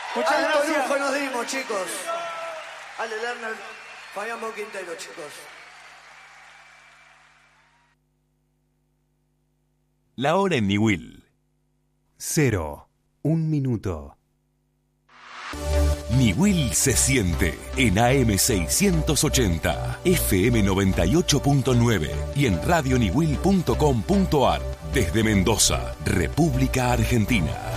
Muchas Alto gracias. lujo nos dimos, chicos. Ale Lerner, Fabián Quintero, chicos. La hora en Niwil. 0, 1 minuto. Niwil se siente en AM 680, FM 98.9 y en radioniwil.com.ar desde Mendoza, República Argentina.